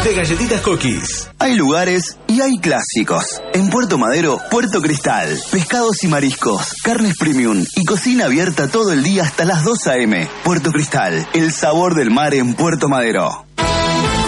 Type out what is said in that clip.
de galletitas Cookies. Hay lugares y hay clásicos. En Puerto Madero, Puerto Cristal. Pescados y mariscos, carnes premium y cocina abierta todo el día hasta las 2 a.m. Puerto Cristal, el sabor del mar en Puerto Madero.